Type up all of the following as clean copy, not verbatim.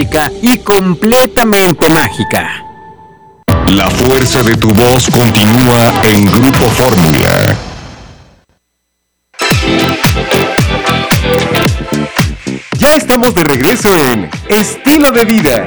y completamente mágica. La fuerza de tu voz continúa en Grupo Fórmula. Ya estamos de regreso en Estilo de Vida.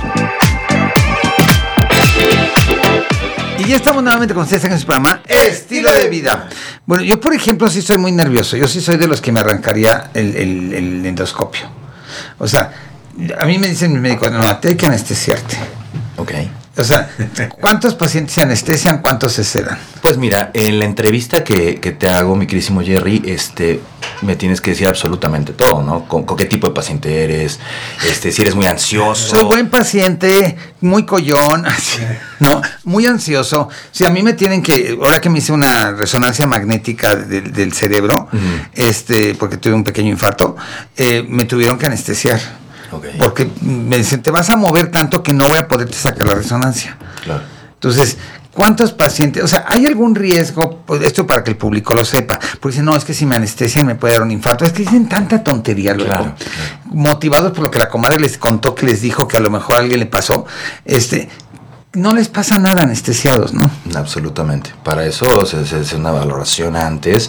Y ya estamos nuevamente con ustedes en su programa Estilo de Vida. Bueno, yo por ejemplo sí soy muy nervioso. Yo sí soy de los que me arrancaría el endoscopio. O sea, a mí me dicen mis médicos, no, te hay que anestesiarte. Ok. O sea, ¿cuántos pacientes se anestesian? ¿Cuántos se sedan? Pues mira, en la entrevista que te hago, mi queridísimo Jerry, me tienes que decir absolutamente todo, ¿no? ¿Con qué tipo de paciente eres? Si eres muy ansioso. Soy buen paciente, muy collón, ¿no? Muy ansioso. Si a mí me tienen que, ahora que me hice una resonancia magnética del cerebro, porque tuve un pequeño infarto, me tuvieron que anestesiar. Okay. Porque me dicen, te vas a mover tanto que no voy a poderte sacar la resonancia. Claro. Entonces, ¿cuántos pacientes? O sea, ¿hay algún riesgo? Pues esto para que el público lo sepa. Porque dicen, no, es que si me anestesian me puede dar un infarto. Es que dicen tanta tontería luego. Claro. Motivados por lo que la comadre les contó, que les dijo que a lo mejor a alguien le pasó. No les pasa nada anestesiados, ¿no? Absolutamente. Para eso se hace una valoración antes.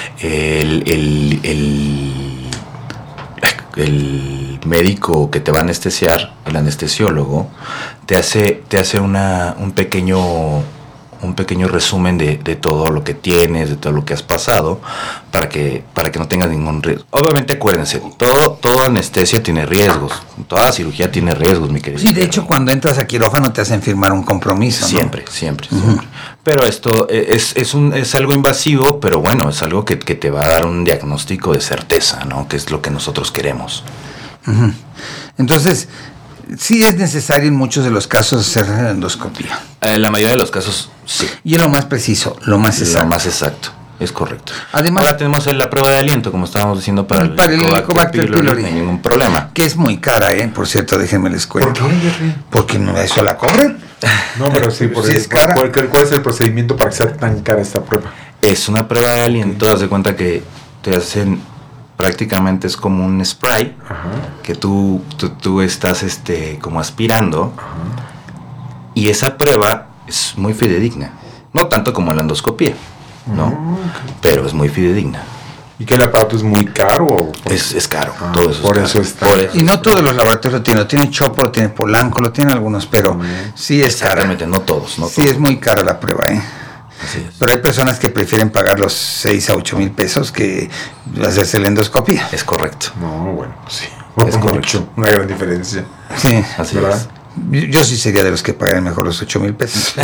El médico que te va a anestesiar, el anestesiólogo, te hace un pequeño resumen de todo lo que tienes, de todo lo que has pasado, para que no tengas ningún riesgo. Obviamente, acuérdense, toda anestesia tiene riesgos, toda cirugía tiene riesgos, mi querido. Sí, de hecho, cuando entras a quirófano te hacen firmar un compromiso, siempre, ¿no? Siempre. Pero esto es algo invasivo, pero bueno, es algo que te va a dar un diagnóstico de certeza, ¿no? Que es lo que nosotros queremos. Uh-huh. Entonces, sí es necesario en muchos de los casos hacer endoscopía. La mayoría de los casos, sí. Y es lo más preciso, lo más exacto. Lo más exacto, es correcto. Además, ahora tenemos la prueba de aliento, como estábamos diciendo, para el Helicobacter pylori. No hay ningún problema. Que es muy cara, por cierto, déjenme les cuento. ¿Por qué? Porque no, eso la cobran. No, pero sí, sí es cara. ¿Cuál es el procedimiento para que sea tan cara esta prueba? Es una prueba de aliento, haz de cuenta que te hacen, prácticamente es como un spray. Ajá. Que tú estás como aspirando. Ajá. Y esa prueba es muy fidedigna. No tanto como la endoscopía, ¿no? Okay. Pero es muy fidedigna. ¿Y que el aparato es muy caro? Es caro, todo eso por es eso caro. Está. Y no todos los laboratorios lo tienen. Lo tiene Chopo, lo tiene Polanco, lo tienen algunos, pero sí es cara. Exactamente, no todos. Sí, es muy cara la prueba, Así es. Pero hay personas que prefieren pagar los 6 a 8 mil pesos que hacerse la endoscopía. Es correcto. No, bueno, sí. Es correcto. Una gran diferencia. Sí, así ¿verdad? Es. Yo sí sería de los que pagaran mejor los 8 mil pesos.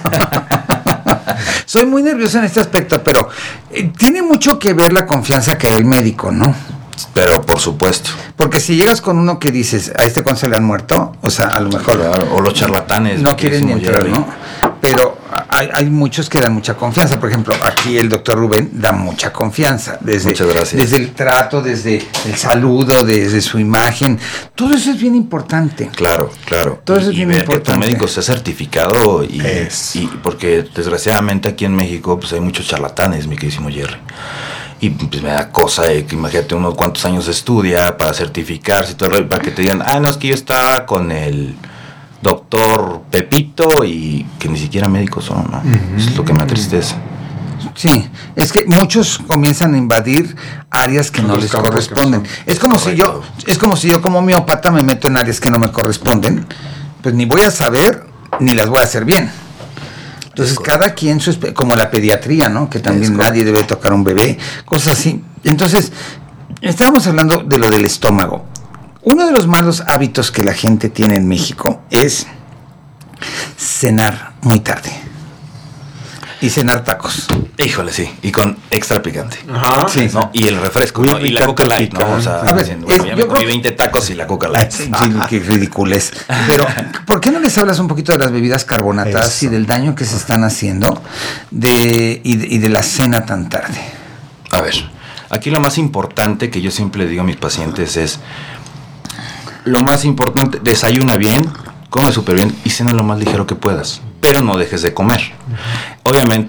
Soy muy nervioso en este aspecto, pero tiene mucho que ver la confianza que da el médico, ¿no? Pero por supuesto. Porque si llegas con uno que dices, ¿a cuándo se le han muerto? O sea, a lo mejor... Claro, o los charlatanes. No quieren ni entrar, ¿no? Pero hay muchos que dan mucha confianza. Por ejemplo, aquí el doctor Rubén da mucha confianza. Muchas gracias. Desde el trato, desde el saludo, desde su imagen. Todo eso es bien importante. Claro. Todo eso es bien importante. Que tu médico sea certificado y porque desgraciadamente aquí en México pues hay muchos charlatanes, mi queridísimo Jerry. Y pues me da cosa de que imagínate unos cuantos años estudia para certificarse y todo, para que te digan, no, es que yo estaba con el doctor Pepito y que ni siquiera médicos son, ¿no? Eso es lo que me atristece. Sí, es que muchos comienzan a invadir áreas que no les corresponden. Es como si yo como homeópata me meto en áreas que no me corresponden, pues ni voy a saber ni las voy a hacer bien. Entonces cada quien como la pediatría, ¿no? Que también nadie debe tocar a un bebé, cosas así. Entonces, estábamos hablando de lo del estómago. Uno de los malos hábitos que la gente tiene en México es cenar muy tarde. Y cenar tacos. Híjole, sí. Y con extra picante. Ajá. Sí. ¿No? Y el refresco, ¿no? Y la Coca Light, ¿no? O sea, diciendo, ya me comí 20 tacos y la Coca Light. Sí, qué ridiculez. Pero, ¿por qué no les hablas un poquito de las bebidas carbonatadas y del daño que se están haciendo y de la cena tan tarde? A ver, aquí lo más importante que yo siempre le digo a mis pacientes es, lo más importante, desayuna bien, come súper bien y cena lo más ligero que puedas, pero no dejes de comer. Obviamente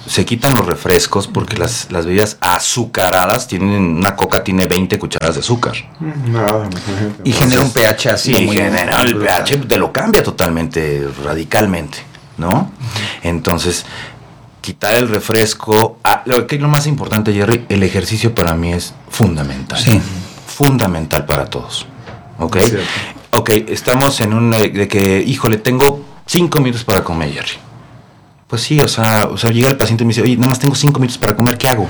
se quitan los refrescos porque las bebidas azucaradas una coca tiene 20 cucharadas de azúcar. Nada. Y genera un pH así. Y genera el pH te lo cambia totalmente, radicalmente, ¿no? Entonces, quitar el refresco. Lo más importante, Jerry, el ejercicio para mí es fundamental. Sí. Fundamental para todos. ¿Ok? Sí. Ok, estamos en de que, híjole, tengo 5 minutos para comer, Jerry. Pues sí, o sea, llega el paciente y me dice, oye, nada más tengo 5 minutos para comer, ¿qué hago?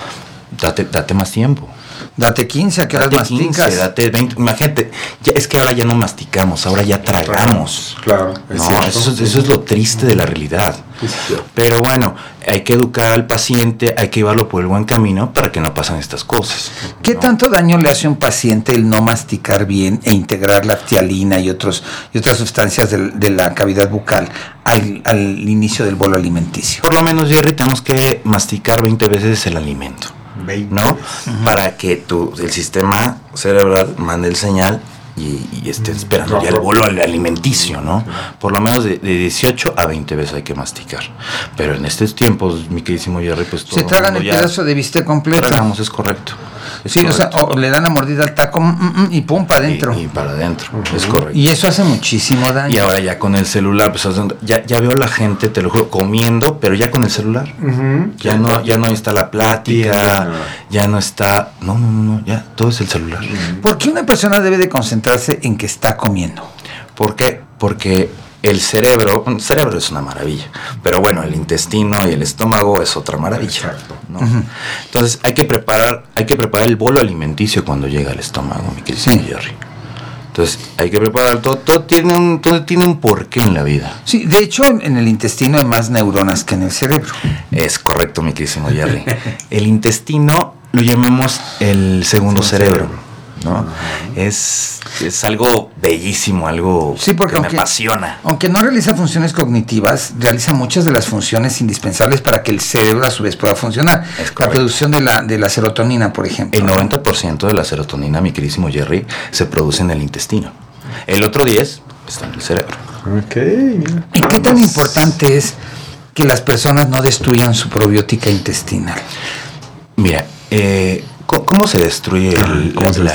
Date más tiempo. Date 15, ¿a qué horas masticas? 15, date 20, imagínate, es que ahora ya no masticamos, ahora ya tragamos. Claro, Eso es lo triste de la realidad. Pero bueno, hay que educar al paciente, hay que llevarlo por el buen camino para que no pasen estas cosas. ¿Qué tanto daño le hace a un paciente el no masticar bien e integrar la ptialina y otras sustancias de la cavidad bucal al inicio del bolo alimenticio? Por lo menos, Jerry, tenemos que masticar 20 veces el alimento, ¿no? Uh-huh. Para que el sistema cerebral mande el señal y esté esperando ya el bolo alimenticio, ¿no? Por lo menos de 18 a 20 veces hay que masticar. Pero en estos tiempos, mi queridísimo Jerry, pues todo se tragan el pedazo de bistec completo. Tragamos, es correcto. Sí, correcto. O sea, o le dan la mordida al taco y pum, para adentro. Y para adentro, es correcto. Y eso hace muchísimo daño. Y ahora ya con el celular, pues ya veo a la gente, te lo juro, comiendo, pero ya con el celular. Uh-huh. Ya no está la plática, ya no está... No, ya todo es el celular. Uh-huh. ¿Por qué una persona debe de concentrarse en que está comiendo? ¿Por qué? Porque el cerebro es una maravilla, pero bueno, el intestino y el estómago es otra maravilla, ¿no? Uh-huh. Entonces hay que preparar el bolo alimenticio cuando llega al estómago, mi querido Jerry. Entonces hay que preparar todo tiene un porqué en la vida. Sí, de hecho en el intestino hay más neuronas que en el cerebro. Es correcto, mi querido Jerry. El intestino lo llamamos el segundo cerebro, ¿no? Es algo bellísimo, algo que me apasiona. Aunque no realiza funciones cognitivas, realiza muchas de las funciones indispensables para que el cerebro a su vez pueda funcionar. La producción de la serotonina, por ejemplo. El 90% de la serotonina, mi queridísimo Jerry, se produce en el intestino. El otro 10% está en el cerebro. Okay. ¿Y qué tan importante es que las personas no destruyan su probiótica intestinal? Mira, ¿cómo se destruye el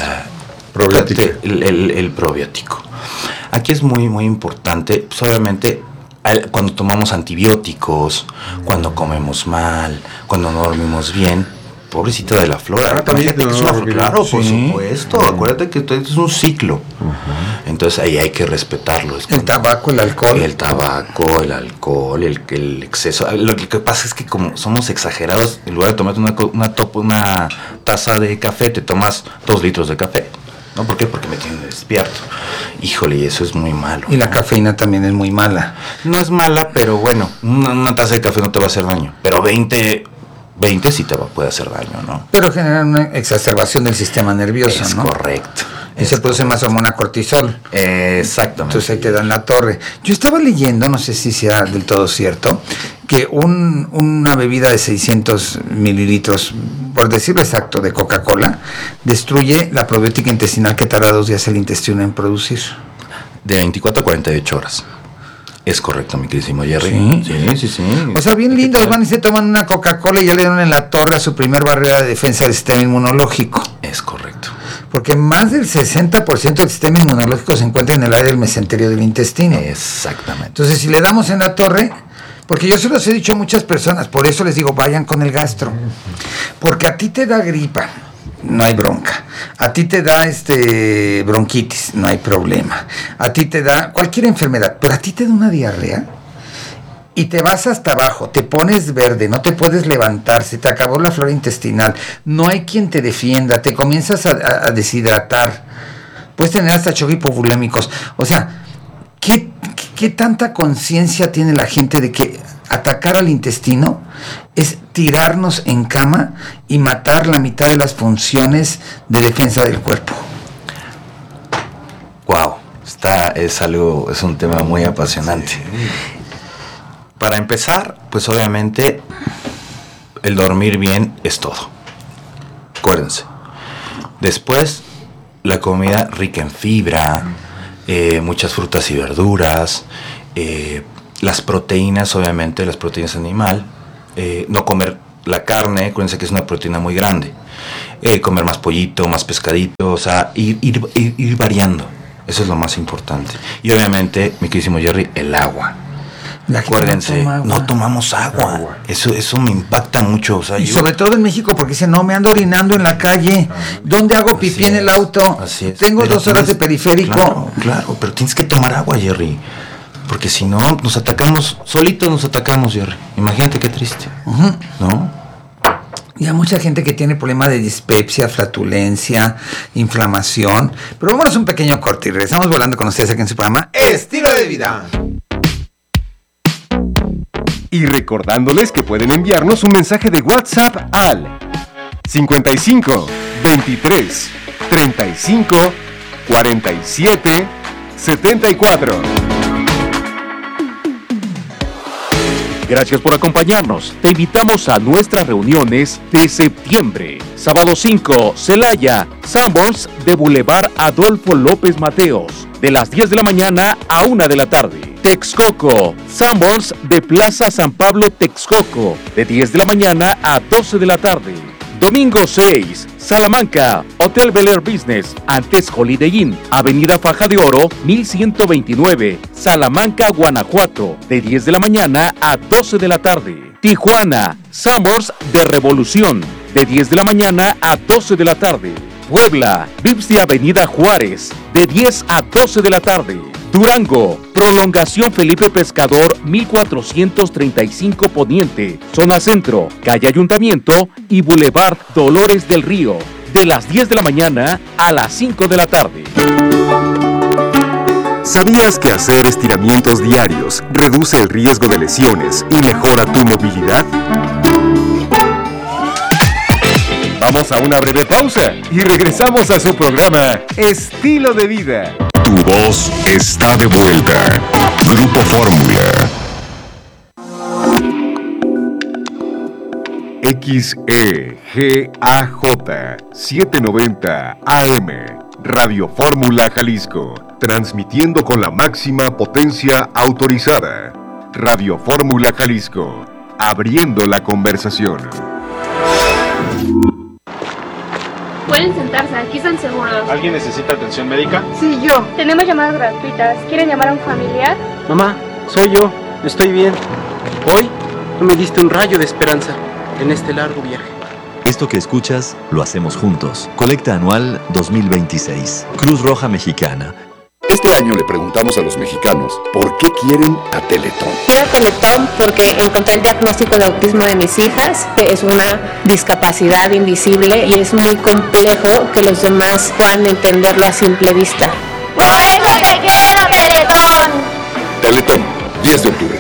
probiótico? Aquí es muy, muy importante, pues obviamente, cuando tomamos antibióticos, cuando comemos mal, cuando no dormimos bien, pobrecita de la flora. Claro, por supuesto. Acuérdate que esto es un ciclo. Uh-huh. Entonces ahí hay que respetarlo. El tabaco, el alcohol. El tabaco, el alcohol, el exceso. Lo que pasa es que como somos exagerados, en lugar de tomarte una taza de café, te tomas 2 litros de café. ¿No? ¿Por qué? Porque me tiene despierto. Híjole, eso es muy malo. Y la cafeína también es muy mala. No es mala, pero bueno, una taza de café no te va a hacer daño. Pero 20 sí te puede hacer daño, ¿no? Pero genera una exacerbación del sistema nervioso, es ¿no? Correcto. Y se produce más hormona cortisol. Exactamente. Entonces ahí te dan la torre. Yo estaba leyendo, no sé si sea del todo cierto, que una bebida de 600 mililitros, por decirlo exacto, de Coca-Cola, destruye la probiótica intestinal que tarda 2 días el intestino en producir. De 24 a 48 horas. Es correcto, mi queridísimo Jerry. Sí. O sea, bien lindos, van y se toman una Coca-Cola y ya le dan en la torre a su primer barrera de defensa del sistema inmunológico. Es correcto. Porque más del 60% del sistema inmunológico se encuentra en el área del mesenterio del intestino. Exactamente. Entonces, si le damos en la torre, porque yo se los he dicho a muchas personas, por eso les digo, vayan con el gastro. Porque a ti te da gripa, no hay bronca. A ti te da bronquitis, no hay problema. A ti te da cualquier enfermedad, pero a ti te da una diarrea y te vas hasta abajo, te pones verde, no te puedes levantar, se te acabó la flora intestinal, no hay quien te defienda, te comienzas a deshidratar, puedes tener hasta choques hipovolémicos. O sea, ¿qué tanta conciencia tiene la gente de que atacar al intestino es tirarnos en cama y matar la mitad de las funciones de defensa del cuerpo? Wow, es un tema muy apasionante. Sí. Para empezar, pues obviamente el dormir bien es todo. Acuérdense. Después, la comida rica en fibra, muchas frutas y verduras, las proteínas, obviamente, las proteínas animal, no comer la carne, acuérdense que es una proteína muy grande, comer más pollito, más pescadito, o sea, ir variando, eso es lo más importante. Y obviamente, mi queridísimo Jerry, el agua. Acuérdense, no tomamos agua. Eso me impacta mucho. O sea, y sobre todo en México, porque dicen, no, me ando orinando en la calle. ¿Dónde hago pipí en el auto? Así es. Tengo 2 horas de periférico. Claro, pero tienes que tomar agua, Jerry. Porque si no, nos atacamos, solitos nos atacamos, Jerry. Imagínate qué triste. Uh-huh. ¿No? Y hay mucha gente que tiene problemas de dispepsia, flatulencia, inflamación. Pero vámonos un pequeño corte y regresamos volando con ustedes aquí en su programa Estilo de Vida. Y recordándoles que pueden enviarnos un mensaje de WhatsApp al 55 23 35 47 74. Gracias por acompañarnos. Te invitamos a nuestras reuniones de septiembre. Sábado 5, Celaya, Sanborns de Boulevard Adolfo López Mateos, de las 10 de la mañana a 1 de la tarde. Texcoco, Sanborns de Plaza San Pablo, Texcoco, de 10 de la mañana a 12 de la tarde. Domingo 6, Salamanca, Hotel Bel Air Business, antes Holiday Inn, Avenida Faja de Oro, 1129, Salamanca, Guanajuato, de 10 de la mañana a 12 de la tarde. Tijuana, Sanborns de Revolución, de 10 de la mañana a 12 de la tarde. Puebla, Vips de Avenida Juárez, de 10 a 12 de la tarde. Durango, Prolongación Felipe Pescador, 1435 Poniente, Zona Centro, Calle Ayuntamiento y Boulevard Dolores del Río, de las 10 de la mañana a las 5 de la tarde. ¿Sabías que hacer estiramientos diarios reduce el riesgo de lesiones y mejora tu movilidad? Vamos a una breve pausa y regresamos a su programa Estilo de Vida. Tu voz está de vuelta. Grupo Fórmula. XEGAJ 790 AM. Radio Fórmula Jalisco. Transmitiendo con la máxima potencia autorizada. Radio Fórmula Jalisco. Abriendo la conversación. Pueden sentarse, aquí están seguros. ¿Alguien necesita atención médica? Sí, yo. Tenemos llamadas gratuitas. ¿Quieren llamar a un familiar? Mamá, soy yo. Estoy bien. Hoy tú me diste un rayo de esperanza en este largo viaje. Esto que escuchas, lo hacemos juntos. Colecta anual 2026. Cruz Roja Mexicana. Este año le preguntamos a los mexicanos por qué quieren a Teletón. Quiero Teletón porque encontré el diagnóstico de autismo de mis hijas, que es una discapacidad invisible y es muy complejo que los demás puedan entenderlo a simple vista. ¡Por eso te quiero, Teletón! Teletón, 10 de octubre.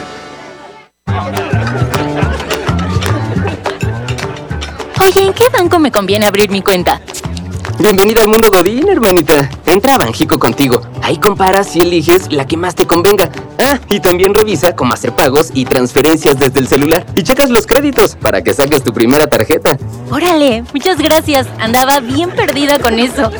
Oye, ¿en qué banco me conviene abrir mi cuenta? Bienvenida al mundo Godín, hermanita. Entra a Banjico contigo. Ahí comparas y eliges la que más te convenga. Ah, y también revisa cómo hacer pagos y transferencias desde el celular. Y checas los créditos para que saques tu primera tarjeta. ¡Órale! Muchas gracias. Andaba bien perdida con eso.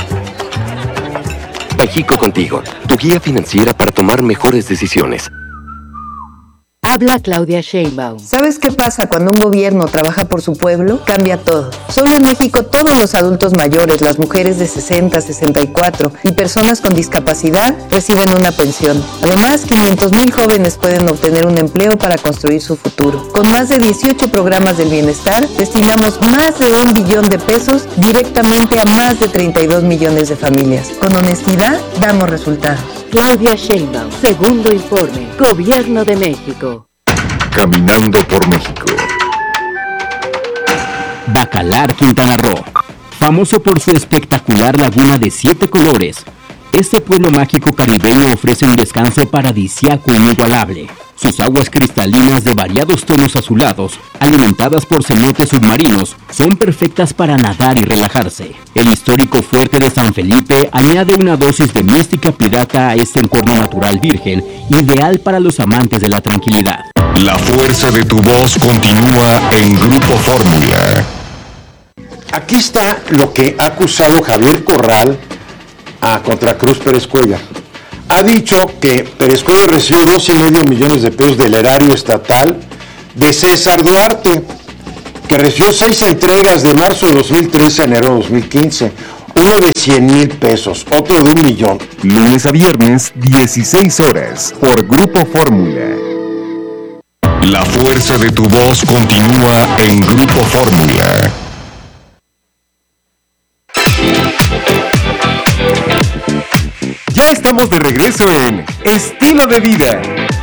Banjico contigo, tu guía financiera para tomar mejores decisiones. Habla Claudia Sheinbaum. ¿Sabes qué pasa cuando un gobierno trabaja por su pueblo? Cambia todo. Solo en México todos los adultos mayores, las mujeres de 60, 64 y personas con discapacidad reciben una pensión. Además, 500,000 jóvenes pueden obtener un empleo para construir su futuro. Con más de 18 programas del bienestar, destinamos más de 1 billón de pesos directamente a más de 32 millones de familias. Con honestidad, damos resultados. Claudia Sheinbaum, segundo informe, Gobierno de México. Caminando por México. Bacalar, Quintana Roo. Famoso por su espectacular laguna de 7 colores, este pueblo mágico caribeño ofrece un descanso paradisíaco inigualable. Sus aguas cristalinas de variados tonos azulados, alimentadas por cenotes submarinos, son perfectas para nadar y relajarse. El histórico fuerte de San Felipe añade una dosis de mística pirata a este entorno natural virgen, ideal para los amantes de la tranquilidad. La fuerza de tu voz continúa en Grupo Fórmula. Aquí está lo que ha acusado Javier Corral contra Cruz Pérez Cuellar. Ha dicho que Pérez Cuellar recibió 2,5 millones de pesos del erario estatal de César Duarte, que recibió 6 entregas de marzo de 2013 a enero de 2015. Uno de 100,000 pesos, otro de 1,000,000. Lunes a viernes, 16 horas, por Grupo Fórmula. La fuerza de tu voz continúa en Grupo Fórmula. Ya estamos de regreso en Estilo de Vida.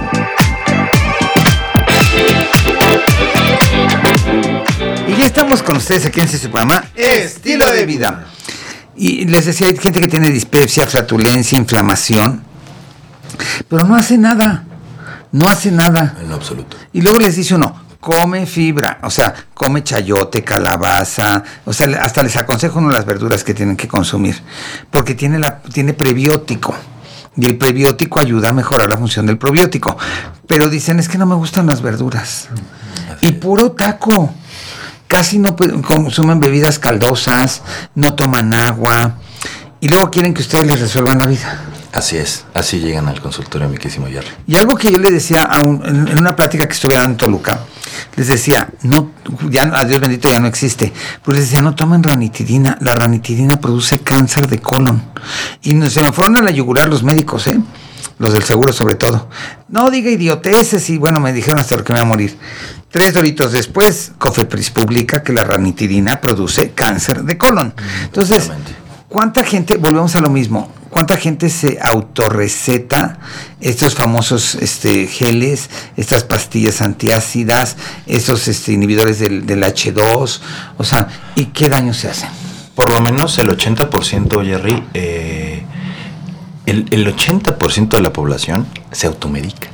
Y ya estamos con ustedes aquí en su programa Estilo de Vida. Y les decía, hay gente que tiene dispepsia, flatulencia, inflamación, pero no hace nada. No hace nada. En absoluto. Y luego les dice uno, come fibra, o sea, come chayote, calabaza, o sea, hasta les aconsejo uno las verduras que tienen que consumir, porque tiene prebiótico. Y el prebiótico ayuda a mejorar la función del probiótico. Pero dicen, es que no me gustan las verduras. Y puro taco. Casi no consumen bebidas caldosas, no toman agua. Y luego quieren que ustedes les resuelvan la vida. Así es, así llegan al consultorio, mi querísimo Jerry. Y algo que yo le decía en una plática que estuve dando en Toluca, les decía, no, ya a Dios bendito ya no existe, pues les decía, no tomen ranitidina, la ranitidina produce cáncer de colon. Y se me fueron a la yugular los médicos, los del seguro sobre todo. No diga idioteces, y bueno, me dijeron hasta lo que me va a morir. 3 horitos después, Cofepris publica que la ranitidina produce cáncer de colon. Entonces, ¿cuánta gente, volvemos a lo mismo, cuánta gente se autorreceta estos famosos geles, estas pastillas antiácidas, estos inhibidores del H2, o sea, y qué daño se hacen? Por lo menos el 80%, Jerry, el 80% de la población se automedica.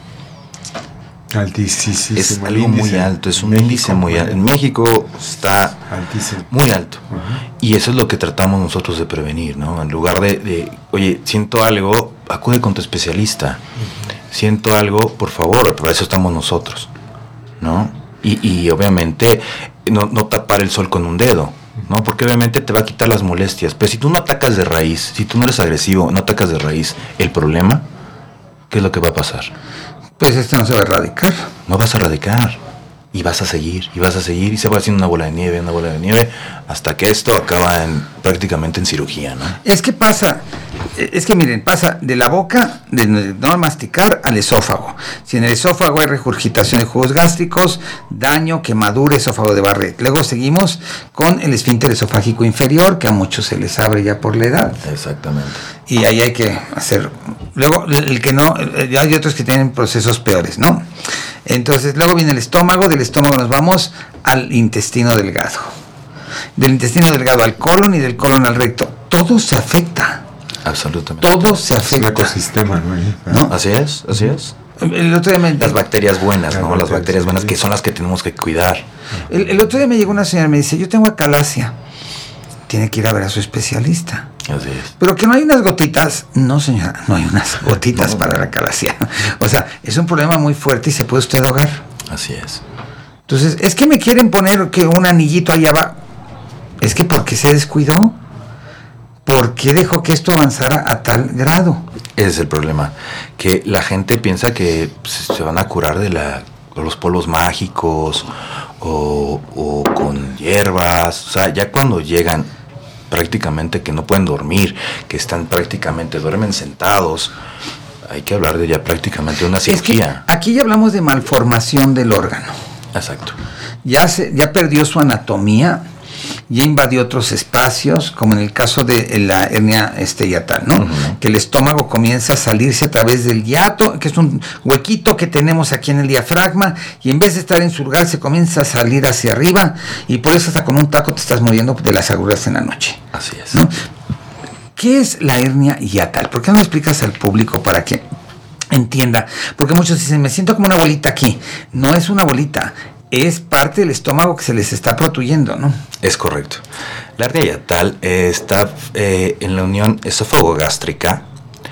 Altísimo. Es algo muy alto, es un índice muy alto. En México está altísimo, muy alto. Y eso es lo que tratamos nosotros de prevenir, ¿no? En lugar de oye, siento algo, acude con tu especialista. Siento algo, por favor, para eso estamos nosotros, ¿no? Y obviamente no tapar el sol con un dedo, ¿no? Porque obviamente te va a quitar las molestias. Pero si tú no atacas de raíz, si tú no eres agresivo, no atacas de raíz el problema, ¿qué es lo que va a pasar? Pues esto no se va a erradicar. No vas a erradicar. Y vas a seguir, y se va haciendo una bola de nieve, hasta que esto acaba prácticamente en cirugía, ¿no? Es que miren, pasa de la boca, de no masticar, al esófago. Si en el esófago hay regurgitación de jugos gástricos, daño, quemadura, esófago de Barrett. Luego seguimos con el esfínter esofágico inferior, que a muchos se les abre ya por la edad. Exactamente. Y ahí hay que hacer. Luego, el que no, ya hay otros que tienen procesos peores, ¿no? Entonces, luego viene el estómago, del estómago nos vamos al intestino delgado. Del intestino delgado al colon y del colon al recto. Todo se afecta. Absolutamente. Todo se afecta. Es un ecosistema, ¿no? Así es. El otro día las bacterias buenas, ¿no? Las bacterias buenas que son las que tenemos que cuidar. El otro día me llegó una señora y me dice, yo tengo acalasia. Tiene que ir a ver a su especialista. Así es. Pero que no hay unas gotitas. No, señora, no hay unas gotitas para la acalasia. O sea, es un problema muy fuerte y se puede usted ahogar. Así es. Entonces, es que me quieren poner que un anillito allá va. Es que ¿por qué se descuidó? ¿Por qué dejó que esto avanzara a tal grado? Ese es el problema. Que la gente piensa que se van a curar de los polvos mágicos o con hierbas. O sea, ya cuando llegan prácticamente que no pueden dormir, que están duermen sentados, hay que hablar de ya prácticamente una cirugía. Es que aquí ya hablamos de malformación del órgano. Exacto. Ya perdió su anatomía, ya invadió otros espacios, como en el caso de la hernia hiatal, ¿no? Uh-huh. Que el estómago comienza a salirse a través del hiato, que es un huequito que tenemos aquí en el diafragma, y en vez de estar en su lugar se comienza a salir hacia arriba, y por eso hasta con un taco te estás muriendo de las agruras en la noche. Así es. ¿No? ¿Qué es la hernia hiatal? ¿Por qué no explicas al público para que entienda? Porque muchos dicen, me siento como una bolita aquí. No es una bolita, es parte del estómago que se les está protuyendo, ¿no? Es correcto. La hernia hiatal está en la unión esófago-gástrica.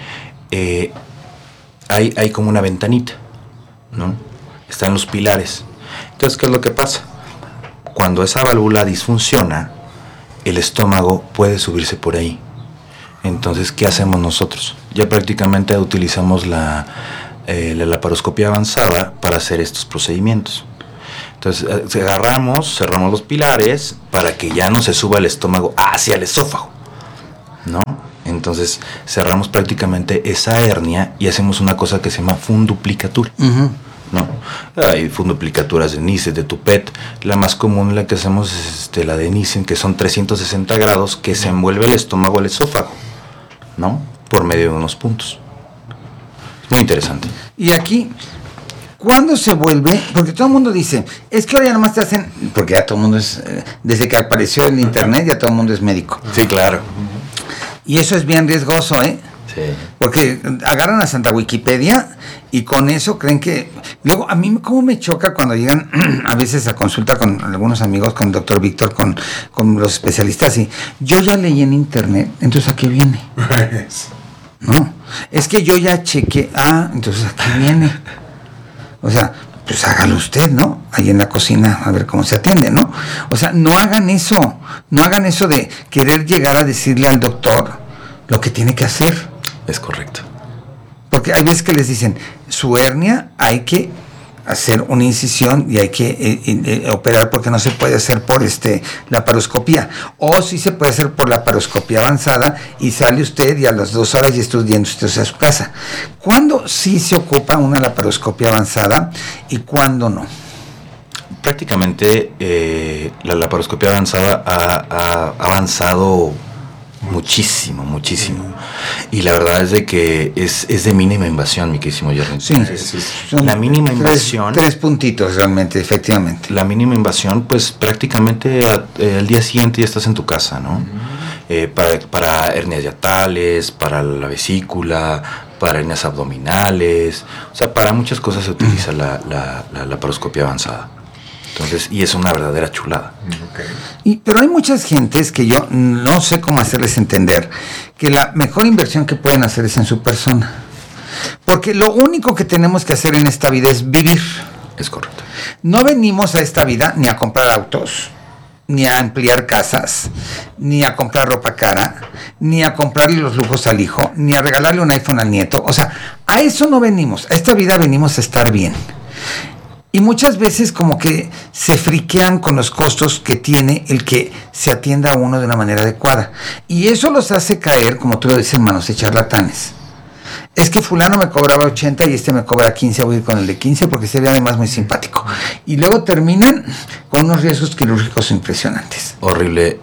Hay como una ventanita, ¿no? Está en los pilares. Entonces, ¿qué es lo que pasa? Cuando esa válvula disfunciona, el estómago puede subirse por ahí. Entonces, ¿qué hacemos nosotros? Ya prácticamente utilizamos la laparoscopia avanzada para hacer estos procedimientos. Entonces cerramos los pilares para que ya no se suba el estómago hacia el esófago, ¿no? Entonces cerramos prácticamente esa hernia y hacemos una cosa que se llama funduplicatura. No, hay funduplicaturas de Nissen, de Toupet. La más común, la que hacemos, es la de Nissen, que son 360 grados, que se envuelve el estómago al esófago, ¿no? Por medio de unos puntos. Muy interesante. Y aquí, ¿cuándo se vuelve? Porque todo el mundo dice, es que ahora ya nomás te hacen, porque ya todo el mundo es, desde que apareció el internet, ya todo el mundo es médico. Sí, claro. Y eso es bien riesgoso, ¿eh? Sí. Porque agarran a Santa Wikipedia y con eso creen que... Luego, a mí cómo me choca cuando llegan a veces a consulta con algunos amigos, con el doctor Víctor, con los especialistas, y yo ya leí en internet, entonces ¿a qué viene? No, es que yo ya chequé, entonces ¿a qué viene? O sea, pues hágalo usted, ¿no? Ahí en la cocina, a ver cómo se atiende, ¿no? O sea, no hagan eso de querer llegar a decirle al doctor lo que tiene que hacer. Es correcto. Porque hay veces que les dicen, su hernia hay que hacer una incisión y hay que operar porque no se puede hacer por laparoscopía. O sí se puede hacer por laparoscopía avanzada y sale usted y a las 2 horas ya está yendo usted a su casa. ¿Cuándo sí se ocupa una laparoscopía avanzada y cuándo no? Prácticamente la laparoscopía avanzada ha avanzado muchísimo. Y la verdad es de que es de mínima invasión, mi querísimo Jerry. Sí, la mínima invasión. 3 puntitos realmente, efectivamente. La mínima invasión, pues prácticamente al día siguiente ya estás en tu casa, ¿no? Para hernias hiatales, para la vesícula, para hernias abdominales, o sea, para muchas cosas se utiliza la laparoscopia avanzada. Entonces, y es una verdadera chulada. Pero hay muchas gentes que yo no sé cómo hacerles entender que la mejor inversión que pueden hacer es en su persona. Porque lo único que tenemos que hacer en esta vida es vivir. Es correcto. No venimos a esta vida ni a comprar autos, ni a ampliar casas, ni a comprar ropa cara, ni a comprarle los lujos al hijo, ni a regalarle un iPhone al nieto. O sea, a eso no venimos. A esta vida venimos a estar bien. Y muchas veces como que se friquean con los costos que tiene el que se atienda a uno de una manera adecuada. Y eso los hace caer, como tú lo dices, hermanos, de charlatanes. Es que fulano me cobraba 80 y me cobra 15, voy a ir con el de 15 porque se ve además muy simpático. Y luego terminan con unos riesgos quirúrgicos impresionantes. Horrible.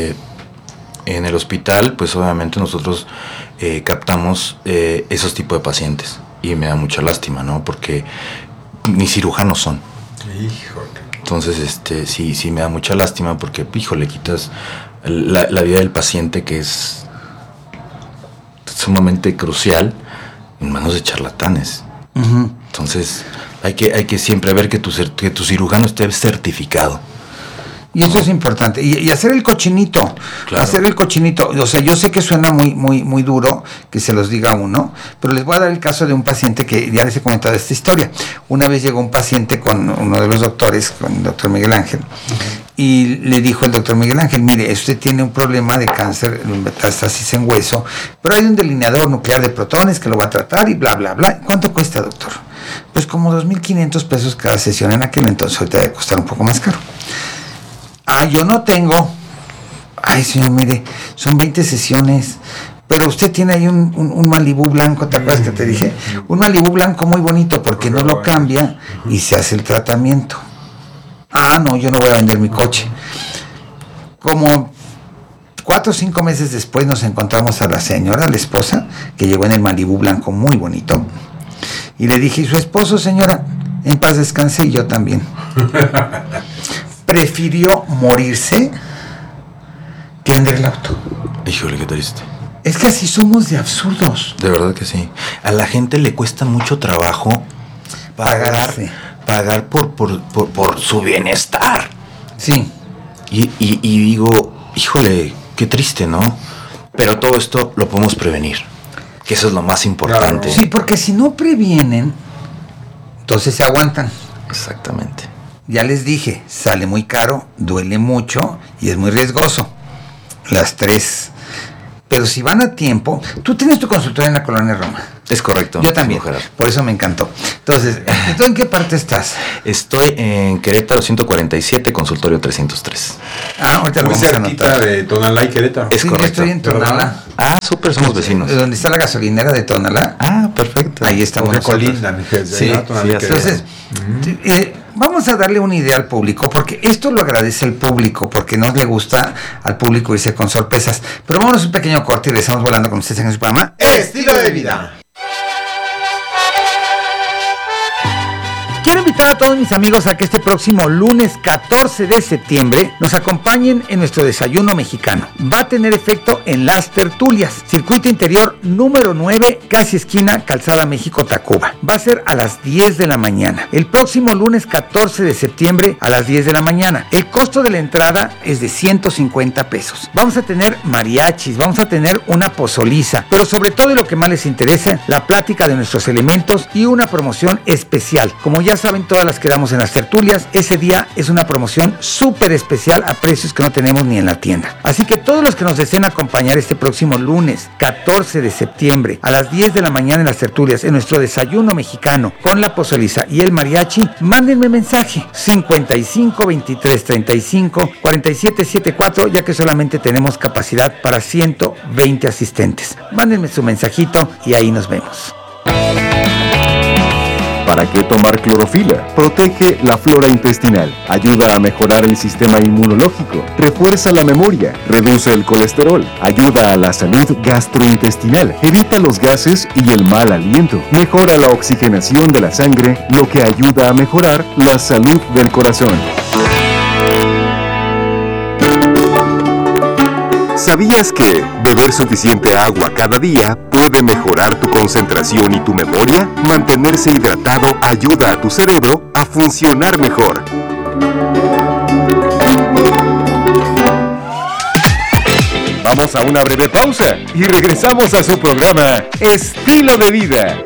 En el hospital, pues obviamente nosotros captamos esos tipos de pacientes. Y me da mucha lástima, ¿no? Porque ni cirujanos son. Híjole. Entonces, sí me da mucha lástima porque, le quitas la vida del paciente, que es sumamente crucial, en manos de charlatanes. Entonces, hay que siempre ver que tu cirujano esté certificado. Y eso es importante. Y hacer el cochinito. Claro. Hacer el cochinito. O sea, yo sé que suena muy duro que se los diga uno, pero les voy a dar el caso de un paciente que ya les he comentado esta historia. Una vez llegó un paciente con uno de los doctores, con el doctor Miguel Ángel, y le dijo el doctor Miguel Ángel, mire, usted tiene un problema de cáncer, metástasis en hueso, pero hay un delineador nuclear de protones que lo va a tratar y bla, bla, bla. ¿Cuánto cuesta, doctor? Pues como 2,500 pesos cada sesión en aquel entonces. Ahorita debe costar un poco más caro. Yo no tengo. Ay, señor, mire, son 20 sesiones. Pero usted tiene ahí un Malibú blanco, ¿te acuerdas que te dije? Un Malibú blanco muy bonito porque no lo cambia y se hace el tratamiento. No, yo no voy a vender mi coche. Como 4 o 5 meses después nos encontramos a la señora, la esposa, que llegó en el Malibú blanco muy bonito. Y le dije, ¿y su esposo, señora? En paz descanse, y yo también. Prefirió morirse que vender el auto. Híjole, qué triste. Es que así somos de absurdos. De verdad que sí. A la gente le cuesta mucho trabajo pagar por su bienestar. Sí. Y digo, híjole, qué triste, ¿no? Pero todo esto lo podemos prevenir, que eso es lo más importante. Sí, porque si no previenen, entonces se aguantan. Exactamente. Ya les dije, sale muy caro, duele mucho y es muy riesgoso. Las 3. Pero si van a tiempo, tú tienes tu consultorio en la Colonia Roma. Es correcto. Yo también, por eso me encantó. Entonces, ¿tú en qué parte estás? Estoy en Querétaro 147, consultorio 303. Ahorita lo muy vamos a cerquita anotar. de Tonalá y Querétaro. Es correcto. Yo estoy en Tonalá. Súper, somos vecinos. Donde está la gasolinera de Tonalá. Perfecto. Ahí estamos nosotros. Colindan. Sí, entonces, vamos a darle una idea al público, porque esto lo agradece el público, porque no le gusta al público irse con sorpresas. Pero vámonos a un pequeño corte y regresamos volando con ustedes en su programa Estilo de Vida. Quiero invitar a todos mis amigos a que este próximo lunes 14 de septiembre nos acompañen en nuestro desayuno mexicano. Va a tener efecto en Las Tertulias, circuito interior número 9, casi esquina Calzada México-Tacuba. Va a ser a las 10 de la mañana. El próximo lunes 14 de septiembre a las 10 de la mañana. El costo de la entrada es de 150 pesos. Vamos a tener mariachis, vamos a tener una pozoliza, pero sobre todo y lo que más les interesa, la plática de nuestros elementos y una promoción especial. Como ya saben, todas las que damos en las tertulias, ese día es una promoción súper especial a precios que no tenemos ni en la tienda. Así que todos los que nos deseen acompañar este próximo lunes 14 de septiembre a las 10 de la mañana en las tertulias, en nuestro desayuno mexicano con la pozoliza y el mariachi, mándenme mensaje 55 23 35 47 74, ya que solamente tenemos capacidad para 120 asistentes. Mándenme su mensajito y ahí nos vemos. ¿Para qué tomar clorofila? Protege la flora intestinal, ayuda a mejorar el sistema inmunológico, refuerza la memoria, reduce el colesterol, ayuda a la salud gastrointestinal, evita los gases y el mal aliento, mejora la oxigenación de la sangre, lo que ayuda a mejorar la salud del corazón. ¿Sabías que beber suficiente agua cada día puede mejorar tu concentración y tu memoria? Mantenerse hidratado ayuda a tu cerebro a funcionar mejor. Vamos a una breve pausa y regresamos a su programa Estilo de Vida.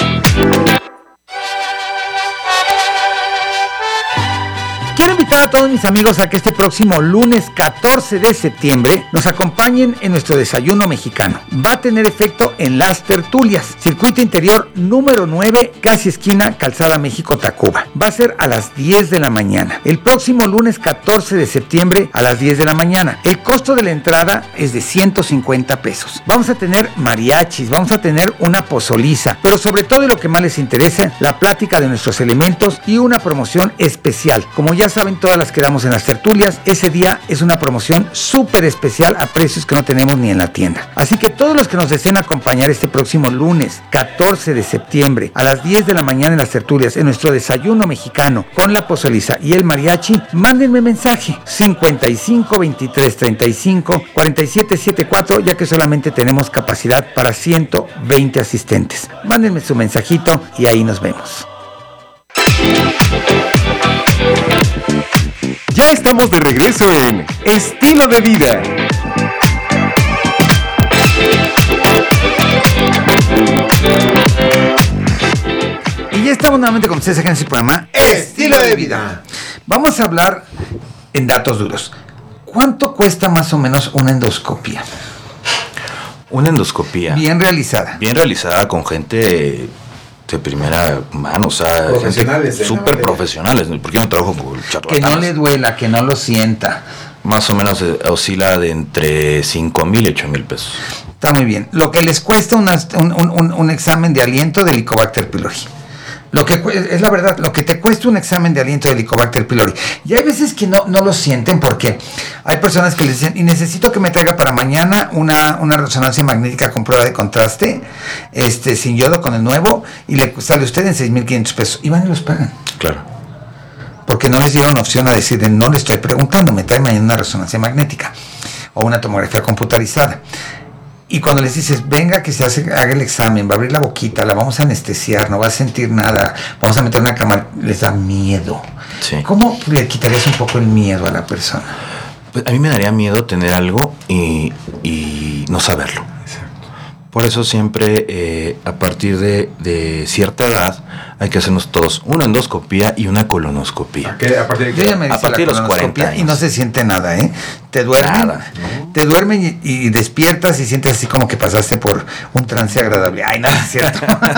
Quiero invitar a todos mis amigos a que este próximo lunes 14 de septiembre nos acompañen en nuestro desayuno mexicano. Va a tener efecto en Las Tertulias, circuito interior número 9, casi esquina Calzada México-Tacuba. Va a ser a las 10 de la mañana. El próximo lunes 14 de septiembre a las 10 de la mañana. El costo de la entrada es de 150 pesos. Vamos a tener mariachis, vamos a tener una pozoliza, pero sobre todo y lo que más les interesa, la plática de nuestros elementos y una promoción especial. Como ya saben, todas las que damos en las tertulias, ese día es una promoción súper especial a precios que no tenemos ni en la tienda. Así que todos los que nos deseen acompañar este próximo lunes 14 de septiembre a las 10 de la mañana en las tertulias, en nuestro desayuno mexicano con la pozoliza y el mariachi, mándenme mensaje 55 23 35 47 74, ya que solamente tenemos capacidad para 120 asistentes. Mándenme su mensajito y ahí nos vemos. Ya estamos de regreso en Estilo de Vida. Y ya estamos nuevamente con ustedes en este programa Estilo de Vida. Vamos a hablar en datos duros. ¿Cuánto cuesta más o menos una endoscopia? Una endoscopía. Bien realizada. Bien realizada con gente de primera mano, o sea, profesionales, súper profesionales, porque yo no trabajo con charlatanes. Que no le duela, que no lo sienta. Más o menos oscila de entre 5,000 y 8,000 pesos. Está muy bien. Lo que les cuesta un examen de aliento de Helicobacter pylori. Lo que es la verdad, lo que te cuesta un examen de aliento de Helicobacter pylori. Y hay veces que no lo sienten porque hay personas que les dicen, y necesito que me traiga para mañana una resonancia magnética con prueba de contraste, sin yodo con el nuevo, y le sale a usted en 6,500 pesos. Y van y los pagan. Claro. Porque no les dieron opción a decir, no le estoy preguntando, me trae mañana una resonancia magnética o una tomografía computarizada. Y cuando les dices, venga que haga el examen, va a abrir la boquita, la vamos a anestesiar, no va a sentir nada, vamos a meter una cámara, les da miedo. Sí. ¿Cómo le quitarías un poco el miedo a la persona? Pues a mí me daría miedo tener algo y no saberlo. Por eso siempre a partir de cierta edad hay que hacernos todos una endoscopía y una colonoscopía. ¿A partir de, yo ya me a partir de los 40 años. Y no se siente nada, ¿eh? Te duermen y despiertas y sientes así como que pasaste por un trance agradable. Ay, nada, es cierto.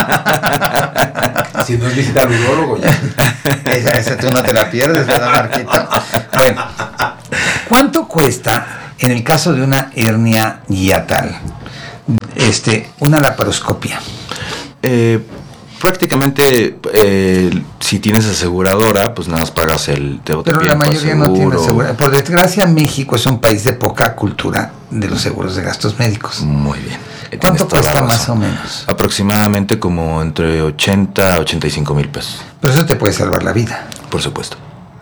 Si no es visita al urólogo ya. Esa tú no te la pierdes, ¿verdad, Marquito? Bueno, ¿cuánto cuesta en el caso de una hernia hiatal una laparoscopia? Prácticamente, si tienes aseguradora, pues nada más pagas el... Pero la mayoría no tiene aseguradora. Por desgracia, México es un país de poca cultura de los seguros de gastos médicos. Muy bien. ¿Cuánto cuesta más o menos? Aproximadamente como entre 80 a 85 mil pesos. Pero eso te puede salvar la vida. Por supuesto.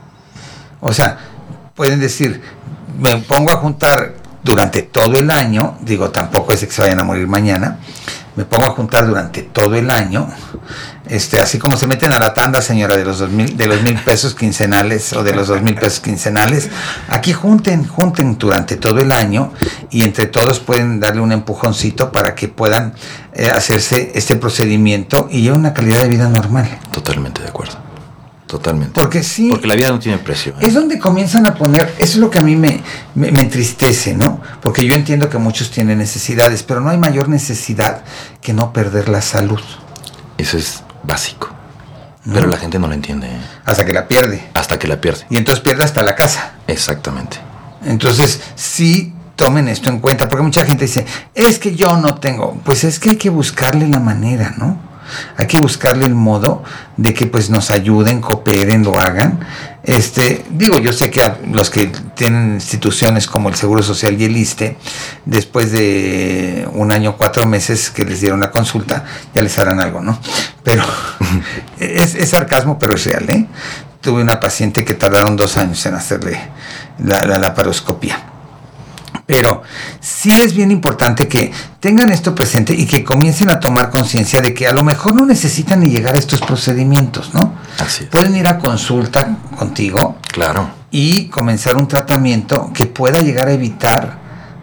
O sea, pueden decir, me pongo a juntar durante todo el año, digo, tampoco es que se vayan a morir mañana, me pongo a juntar durante todo el año, así como se meten a la tanda, señora, de los 1,000 pesos quincenales o de los 2,000 pesos quincenales, aquí junten durante todo el año y entre todos pueden darle un empujoncito para que puedan hacerse este procedimiento y llevar una calidad de vida normal. Totalmente de acuerdo. Totalmente. Porque sí. Porque la vida no tiene precio. Es donde comienzan a poner, eso es lo que a mí me entristece, ¿no? Porque yo entiendo que muchos tienen necesidades, pero no hay mayor necesidad que no perder la salud. Eso es básico. ¿No? Pero la gente no lo entiende. Hasta que la pierde. Hasta que la pierde. Y entonces pierde hasta la casa. Exactamente. Entonces, sí, tomen esto en cuenta, porque mucha gente dice, es que yo no tengo. Pues es que hay que buscarle la manera, ¿no? Hay que buscarle el modo de que pues nos ayuden, cooperen, lo hagan. Digo, yo sé que a los que tienen instituciones como el Seguro Social y el ISSSTE, después de 1 año, 4 meses que les dieron la consulta, ya les harán algo, ¿no? Pero es sarcasmo, pero es real, ¿eh? Tuve una paciente que tardaron 2 años en hacerle la laparoscopia. Pero sí es bien importante que tengan esto presente y que comiencen a tomar conciencia de que a lo mejor no necesitan ni llegar a estos procedimientos, ¿no? Así es. Pueden ir a consulta contigo. Claro. Y comenzar un tratamiento que pueda llegar a evitar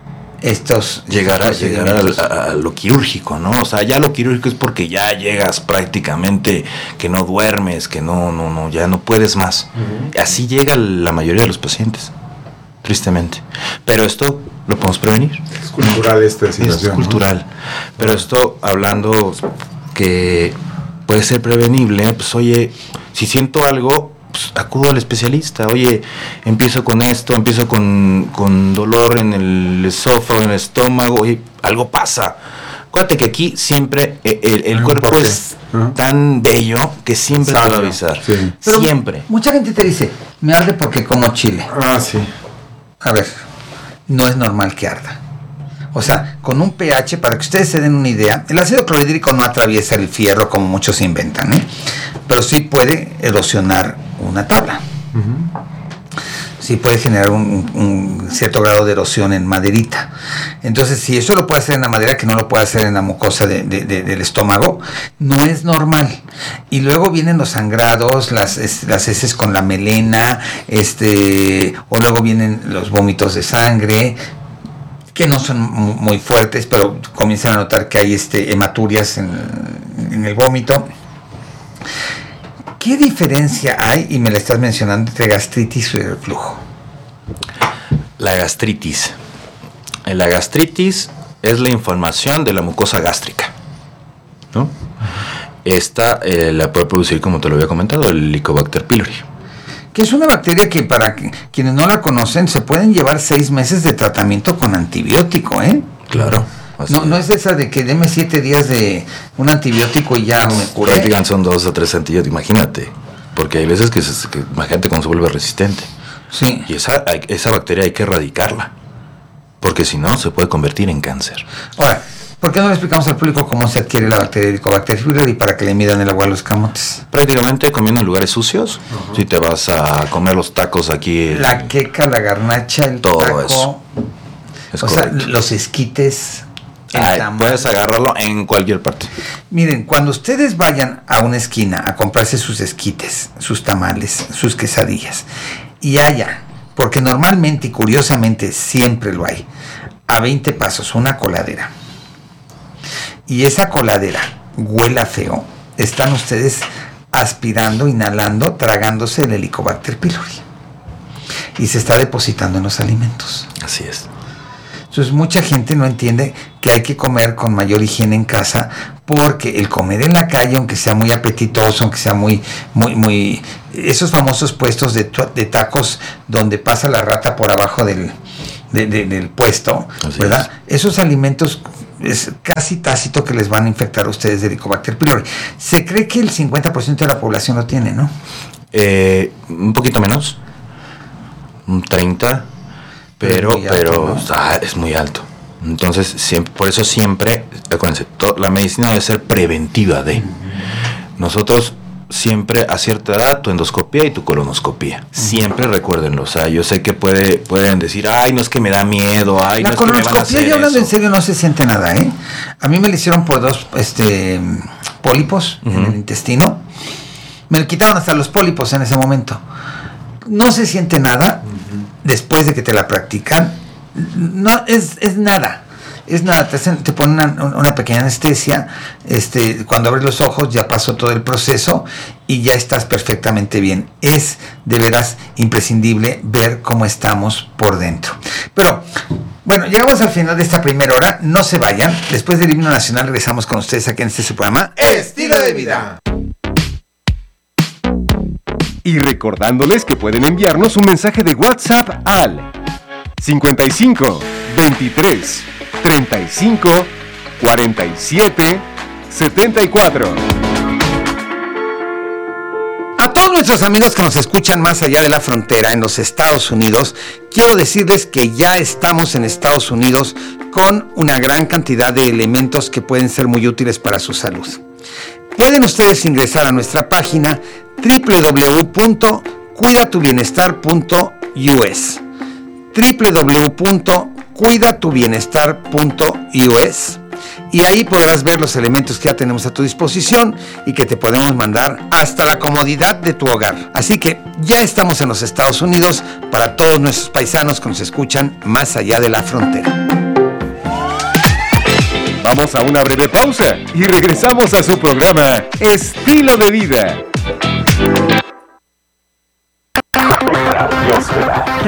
llegar a lo quirúrgico, ¿no? O sea, ya lo quirúrgico es porque ya llegas prácticamente que no duermes, que no ya no puedes más. Uh-huh. Así llega la mayoría de los pacientes. Tristemente. Pero esto lo podemos prevenir. Es cultural esta situación. Es cultural. ¿No? Pero esto, hablando que puede ser prevenible, pues oye, si siento algo, pues acudo al especialista. Oye, empiezo con esto, empiezo con dolor en el esófago, en el estómago, oye, algo pasa. Acuérdate que aquí siempre el cuerpo es tan bello que siempre te va a avisar. Sí. Pero siempre. Mucha gente te dice, me arde porque como chile. Ah, sí. A ver, no es normal que arda. O sea, con un pH, para que ustedes se den una idea, el ácido clorhídrico no atraviesa el fierro como muchos inventan, ¿eh? Pero sí puede erosionar una tabla. Uh-huh. Sí puede generar un cierto grado de erosión en maderita. Entonces, si eso lo puede hacer en la madera, que no lo puede hacer en la mucosa del estómago, no es normal. Y luego vienen los sangrados, las heces con la melena, o luego vienen los vómitos de sangre, que no son muy fuertes, pero comienzan a notar que hay hematurias en el vómito. ¿Qué diferencia hay, y me la estás mencionando, entre gastritis y reflujo? La gastritis. La gastritis es la inflamación de la mucosa gástrica, ¿no? Esta la puede producir, como te lo había comentado, el Helicobacter pylori. Que es una bacteria que, para quienes no la conocen, se pueden llevar 6 meses de tratamiento con antibiótico, ¿eh? Claro. No es esa de que deme 7 días de un antibiótico y ya me curé. Prácticamente son 2 o 3 antibióticos, imagínate. Porque hay veces que imagínate cómo se vuelve resistente. Sí. Y esa bacteria hay que erradicarla. Porque si no, se puede convertir en cáncer. Ahora, ¿por qué no le explicamos al público cómo se adquiere la bacteria Helicobacter pylori para que le midan el agua a los camotes? Prácticamente comiendo en lugares sucios. Uh-huh. Si te vas a comer los tacos aquí. La queca, la garnacha, el todo taco. Eso. Es correcto. Sea, los esquites. Puedes agarrarlo en cualquier parte. Miren, cuando ustedes vayan a una esquina a comprarse sus esquites, sus tamales, sus quesadillas, y haya, porque normalmente y curiosamente siempre lo hay, a 20 pasos, una coladera. y esa coladera huela feo, están ustedes aspirando, inhalando, tragándose el Helicobacter pylori. Y se está depositando en los alimentos. Así es. Entonces mucha gente no entiende que hay que comer con mayor higiene en casa, porque el comer en la calle, aunque sea muy apetitoso, aunque sea muy esos famosos puestos de tacos donde pasa la rata por abajo del puesto, así ¿verdad? Es. Esos alimentos es casi tácito que les van a infectar a ustedes de Helicobacter pylori. Se cree que el 50% de la población lo tiene, ¿no? Un poquito menos, un 30%. Pero ¿no? Es muy alto. Entonces, siempre, por eso siempre, acuérdense, la medicina debe ser preventiva de. Nosotros siempre a cierta edad, tu endoscopía y tu colonoscopía. Siempre recuérdenlo. O sea, yo sé que pueden decir, ay, no es que me da miedo, ay, no es que me van a hacer yo hablando en serio, no se siente nada, ¿eh? A mí me lo hicieron por 2 pólipos en el intestino. Me quitaron hasta los pólipos en ese momento. No se siente nada. Después de que te la practican, no es nada, te ponen una pequeña anestesia, cuando abres los ojos ya pasó todo el proceso y ya estás perfectamente bien. Es de veras imprescindible ver cómo estamos por dentro. Pero bueno, llegamos al final de esta primera hora, no se vayan, después del himno nacional regresamos con ustedes aquí en su programa Estilo de Vida. Y recordándoles que pueden enviarnos un mensaje de WhatsApp al 55 23 35 47 74. A todos nuestros amigos que nos escuchan más allá de la frontera en los Estados Unidos, quiero decirles que ya estamos en Estados Unidos con una gran cantidad de elementos que pueden ser muy útiles para su salud. Pueden ustedes ingresar a nuestra página www.cuidatubienestar.us www.cuidatubienestar.us y ahí podrás ver los elementos que ya tenemos a tu disposición y que te podemos mandar hasta la comodidad de tu hogar. Así que ya estamos en los Estados Unidos para todos nuestros paisanos que nos escuchan más allá de la frontera. Vamos a una breve pausa y regresamos a su programa Estilo de Vida.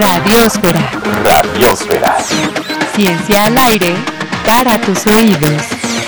Radiosfera. Ciencia al aire para tus oídos.